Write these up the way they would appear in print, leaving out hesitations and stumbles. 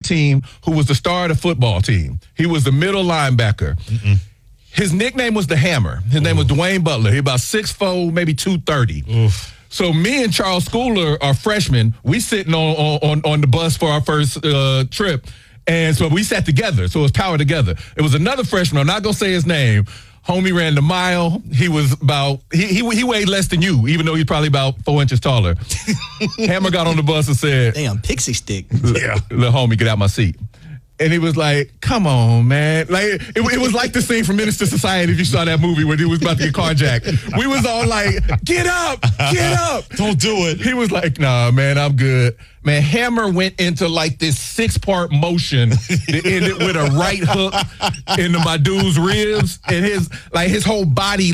team who was the star of the football team. He was the middle linebacker. His nickname was the Hammer. His name was Dwayne Butler. He about 6'4", maybe 230. So me and Charles Schooler are freshmen. We sitting on the bus for our first trip. And so we sat together. So it was power together. It was another freshman. I'm not going to say his name. Homie ran the mile. He was about, he weighed less than you, even though he's probably about 4 inches taller. Hammer got on the bus and said, damn, pixie stick. Yeah. The homie, get out my seat. And he was like, come on, man. Like, it was like the scene from Minister Society if you saw that movie where he was about to get carjacked. We was all like, get up. Don't do it. He was like, nah, man, I'm good. Man, Hammer went into like this 6-part motion that ended with a right hook into my dude's ribs and his whole body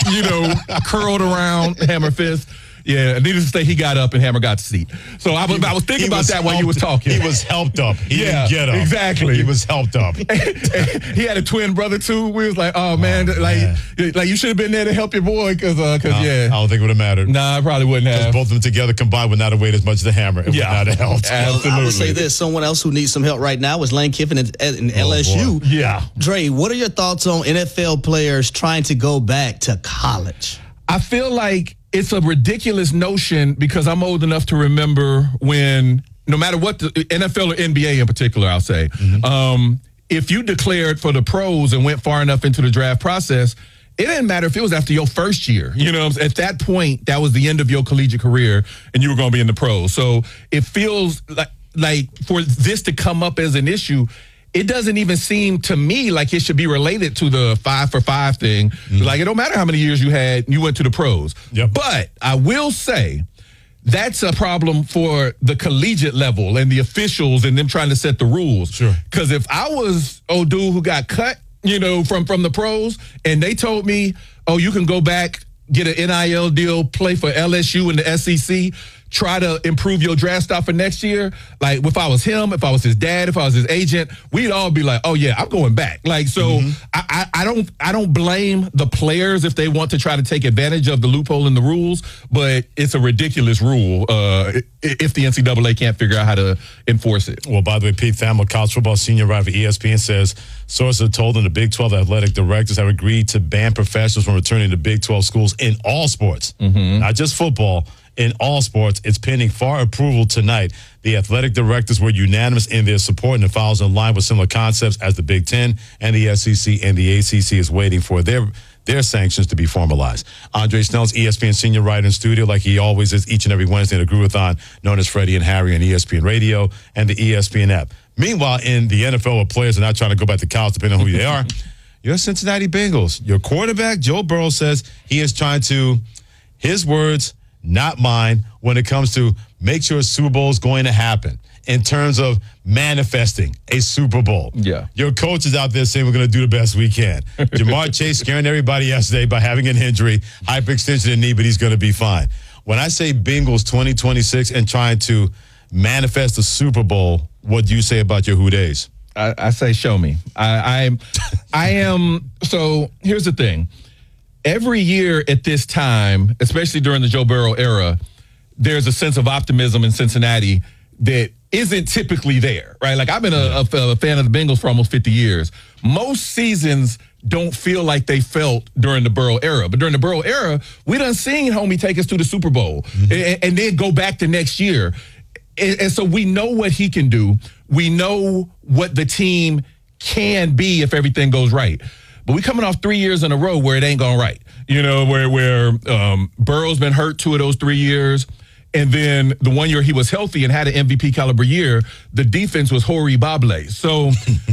curled around Hammer fist. Yeah, needless to say, he got up and Hammer got the seat. So I was thinking about that while you was talking. He was helped up. He didn't get up. Exactly. He was helped up. He had a twin brother too. We was like, oh man, you should have been there to help your boy, because I don't think it would have mattered. Nah, I probably wouldn't have. Both of them together combined would not have weighed as much as the Hammer. It would not have helped. Absolutely. Well, I would say this: someone else who needs some help right now is Lane Kiffin in LSU. Boy. Yeah. Dre, what are your thoughts on NFL players trying to go back to college? I feel like it's a ridiculous notion, because I'm old enough to remember when, no matter what, the NFL or NBA in particular, I'll say, if you declared for the pros and went far enough into the draft process, it didn't matter if it was after your first year. At that point, that was the end of your collegiate career and you were going to be in the pros. So it feels like for this to come up as an issue, it doesn't even seem to me like it should be related to the 5-for-5 thing. Like, it don't matter how many years you had, you went to the pros. Yep. But I will say that's a problem for the collegiate level and the officials and them trying to set the rules. Sure. Because if I was old dude who got cut, from the pros, and they told me, oh, you can go back, get an NIL deal, play for LSU and the SEC, try to improve your draft stock for next year. Like, if I was him, if I was his dad, if I was his agent, we'd all be like, oh yeah, I'm going back. Like, so I don't blame the players if they want to try to take advantage of the loophole in the rules, but it's a ridiculous rule if the NCAA can't figure out how to enforce it. Well, by the way, Pete Thamel, college football senior writer for ESPN, says sources have told him the Big 12 athletic directors have agreed to ban professionals from returning to Big 12 schools in all sports, not just football. In all sports, it's pending FAR approval tonight. The athletic directors were unanimous in their support, and it follows in line with similar concepts as the Big Ten and the SEC, and the ACC is waiting for their sanctions to be formalized. Andre Snell's ESPN senior writer in studio, like he always is each and every Wednesday, in a Groovathon known as Freddie and Harry on ESPN Radio and the ESPN app. Meanwhile, in the NFL, where players are not trying to go back to college, depending on who they are, your Cincinnati Bengals, your quarterback, Joe Burrow, says he is trying to, his words, not mine, when it comes to make sure a Super Bowl is going to happen in terms of manifesting a Super Bowl. Yeah. Your coach is out there saying we're going to do the best we can. Jamar Chase scaring everybody yesterday by having an injury, hyperextension in knee, but he's going to be fine. When I say Bengals 2026 and trying to manifest a Super Bowl, what do you say about your Who Days? I say show me. I am. So here's the thing. Every year at this time, especially during the Joe Burrow era, there's a sense of optimism in Cincinnati that isn't typically there, right? Like, I've been a fan of the Bengals for almost 50 years. Most seasons don't feel like they felt during the Burrow era. But during the Burrow era, we done seen homie take us to the Super Bowl and then go back to next year. And so we know what he can do. We know what the team can be if everything goes right. But we coming off 3 years in a row where it ain't gone right. Where Burrow's been hurt 2 of those 3 years. And then the 1 year he was healthy and had an MVP caliber year, the defense was horrible. So,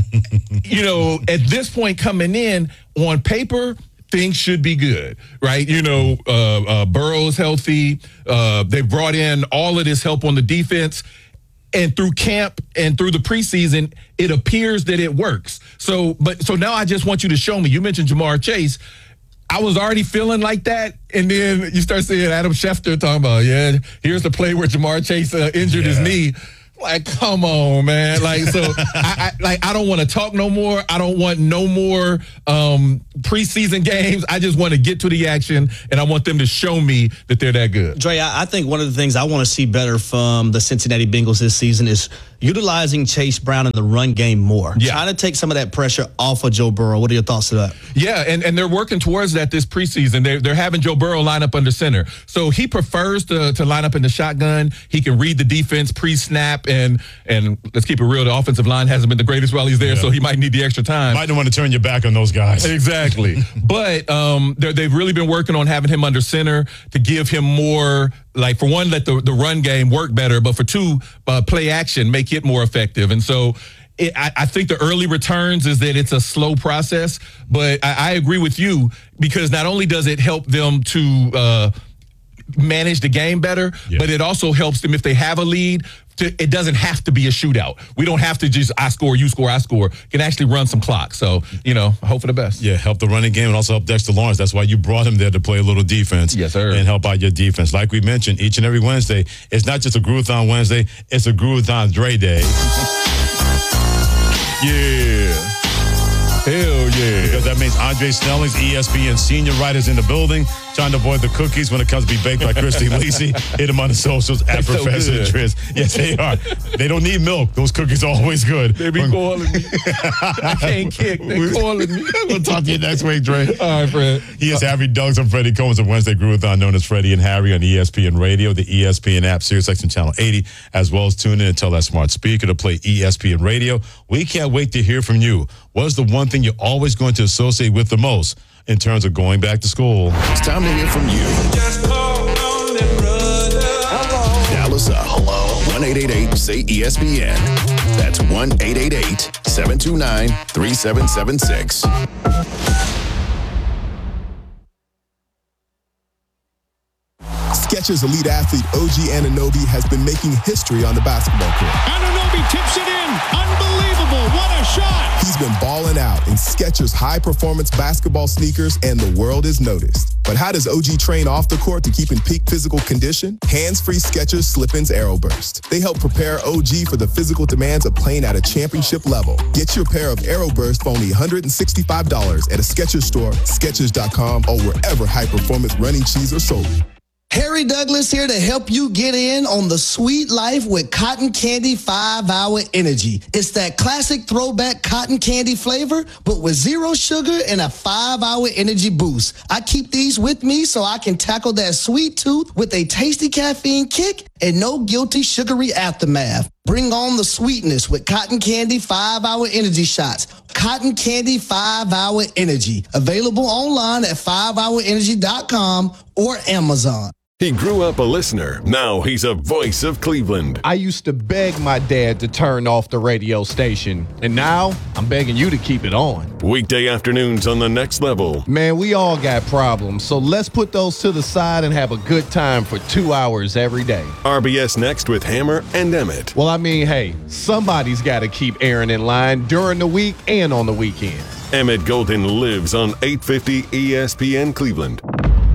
at this point coming in, on paper, things should be good, right? Burrow's healthy. They brought in all of this help on the defense. And through camp and through the preseason, it appears that it works. So now I just want you to show me. You mentioned Jamar Chase. I was already feeling like that, and then you start seeing Adam Schefter talking about, here's the play where Jamar Chase injured his knee. Like, come on, man. Like, so I don't want to talk no more. I don't want no more preseason games. I just want to get to the action, and I want them to show me that they're that good. Dre, I think one of the things I want to see better from the Cincinnati Bengals this season is, utilizing Chase Brown in the run game more. Yeah. Trying to take some of that pressure off of Joe Burrow. What are your thoughts to that? Yeah, and they're working towards that this preseason. They're having Joe Burrow line up under center. So he prefers to line up in the shotgun. He can read the defense pre-snap, and let's keep it real, the offensive line hasn't been the greatest while he's there, so he might need the extra time. Might want to turn your back on those guys. Exactly. But they've really been working on having him under center to give him more, like, for one, let the run game work better, but for two, play action, make it more effective. And so I think the early returns is that it's a slow process, but I agree with you, because not only does it help them to manage the game better, but it also helps them, if they have a lead, it doesn't have to be a shootout. We don't have to just I score, you score, I score. Can actually run some clock. So, hope for the best. Yeah, help the running game and also help Dexter Lawrence. That's why you brought him there, to play a little defense. Yes, sir. And help out your defense. Like we mentioned, each and every Wednesday, it's not just a Groovathon Wednesday, it's a Groovathon Dre Day. Yeah. Hell yeah. Because that means Andre Snelling's ESPN senior writers in the building, trying to avoid the cookies when it comes to be baked by Christy Lisi. Hit them on the socials at so Professor good. Driz. Yes, they are. They don't need milk. Those cookies are always good. They be calling me. I can't kick. They calling me. We'll talk to you next week, Dre. All right, Fred. He is Harry Douglas and Freddie Combs of Wednesday Groovathon, known as Freddie and Harry on ESPN Radio, the ESPN app, SiriusXM Channel 80, as well as tune in and tell that smart speaker to play ESPN Radio. We can't wait to hear from you. What is the one thing you're always going to associate with the most in terms of going back to school? It's time to hear from you. Just call on them, brother. Dial us up. Hello. 1-888-SAY-ESPN. That's 1-888-729-3776. Skechers elite athlete OG Anunoby has been making history on the basketball court. Anunoby tips it in. Unbelievable. What a shot. He's been balling out in Skechers high-performance basketball sneakers, and the world is noticed. But how does OG train off the court to keep in peak physical condition? Hands-free Skechers Slip-ins Aeroburst. They help prepare OG for the physical demands of playing at a championship level. Get your pair of Aeroburst for only $165 at a Skechers store, Skechers.com, or wherever high-performance running shoes are sold. Harry Douglas here to help you get in on the sweet life with Cotton Candy 5-Hour Energy. It's that classic throwback cotton candy flavor, but with zero sugar and a 5-hour energy boost. I keep these with me so I can tackle that sweet tooth with a tasty caffeine kick and no guilty sugary aftermath. Bring on the sweetness with Cotton Candy 5-Hour Energy Shots. Cotton Candy 5-Hour Energy. Available online at 5hourenergy.com or Amazon. He grew up a listener. Now he's a voice of Cleveland. I used to beg my dad to turn off the radio station, and now I'm begging you to keep it on. Weekday afternoons on The Next Level. Man, we all got problems, so let's put those to the side and have a good time for 2 hours every day. RBS Next with Hammer and Emmett. Well, I mean, hey, somebody's got to keep Aaron in line during the week and on the weekends. Emmett Golden lives on 850 ESPN Cleveland.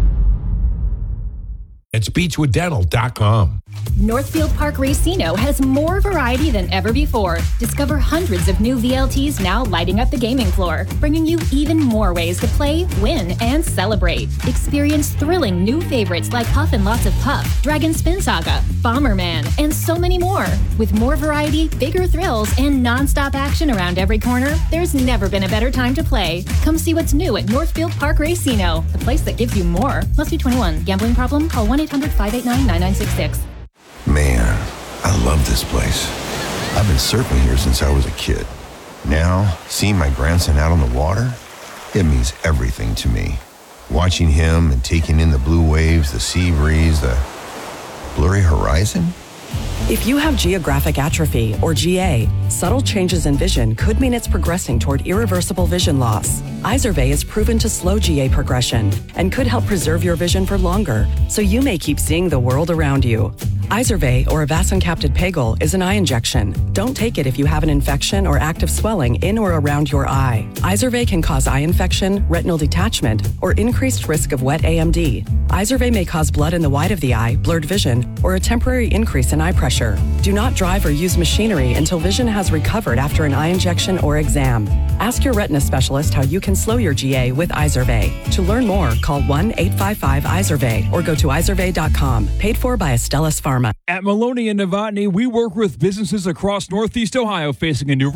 It's BeechwoodDental.com. Northfield Park Racino has more variety than ever before. Discover hundreds of new VLTs now lighting up the gaming floor, bringing you even more ways to play, win, and celebrate. Experience thrilling new favorites like Huff and Lots of Puff, Dragon Spin Saga, Bomberman, and so many more. With more variety, bigger thrills, and non-stop action around every corner, there's never been a better time to play. Come see what's new at Northfield Park Racino, the place that gives you more. Must be 21. Gambling problem? Call 1-800-589-9966. Man, I love this place. I've been surfing here since I was a kid. Now, seeing my grandson out on the water, it means everything to me. Watching him and taking in the blue waves, the sea breeze, the blurry horizon. If you have geographic atrophy, or GA, subtle changes in vision could mean it's progressing toward irreversible vision loss. Izervay is proven to slow GA progression and could help preserve your vision for longer, so you may keep seeing the world around you. Izervay, or avacincaptad pegol, is an eye injection. Don't take it if you have an infection or active swelling in or around your eye. Izervay can cause eye infection, retinal detachment, or increased risk of wet AMD. Izervay may cause blood in the white of the eye, blurred vision, or a temporary increase in eye pressure. Do not drive or use machinery until vision has recovered after an eye injection or exam. Ask your retina specialist how you can slow your GA with Izervay. To learn more, call 1-855-IZERVAY or go to izervay.com. Paid for by Astellas Pharma. Pharma. At Maloney and Novotny, we work with businesses across Northeast Ohio facing a new